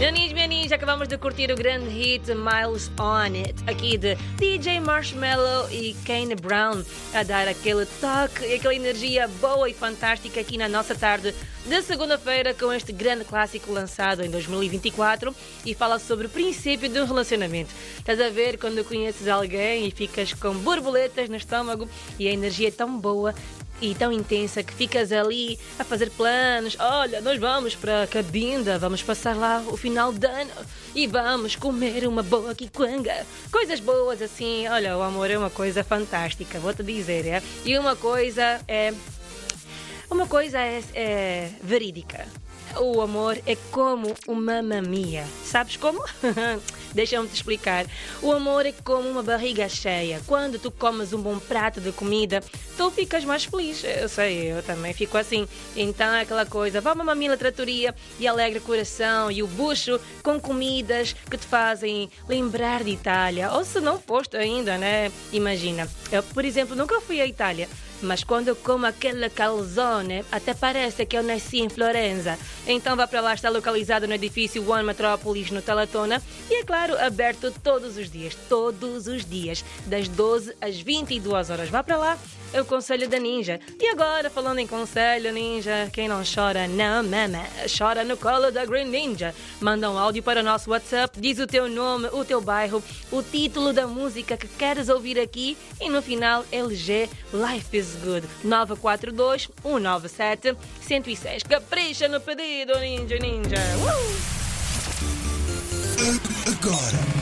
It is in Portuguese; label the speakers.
Speaker 1: Minha ninja, acabamos de curtir o grande hit Miles On It, aqui de DJ Marshmello e Kane Brown, a dar aquele toque e aquela energia boa e fantástica aqui na nossa tarde de segunda-feira com este grande clássico lançado em 2024 e fala sobre o princípio de um relacionamento. Estás a ver quando conheces alguém e ficas com borboletas no estômago e a energia é tão boa e tão intensa que ficas ali a fazer planos. Olha, nós vamos para Cabinda, vamos passar lá o final de ano e vamos comer uma boa quiquanga. Coisas boas assim. Olha, o amor é uma coisa fantástica, vou-te dizer, é? E uma coisa é verídica. O amor é como uma mamia. Sabes como? Deixa-me te explicar. O amor é como uma barriga cheia. Quando tu comes um bom prato de comida, tu ficas mais feliz. Eu sei, eu também fico assim. Então é aquela coisa, vá uma mamila tratoria e alegra o coração e o bucho com comidas que te fazem lembrar de Itália. Ou se não foste ainda, né? Imagina. Eu, por exemplo, nunca fui à Itália. Mas quando eu como aquela calzone, até parece que eu nasci em Florença. Então vá para lá, está localizado no edifício One Metropolis, no Talatona. E é claro, aberto todos os dias, das 12 às 22 horas. Vá para lá, é o Conselho da Ninja. E agora, falando em Conselho Ninja, quem não chora não mama, chora no colo da Green Ninja. Manda um áudio para o nosso WhatsApp, diz o teu nome, o teu bairro, o título da música que queres ouvir aqui e no final LG Life is Good 942 197 106. Capricha no pedido, Ninja.
Speaker 2: Agora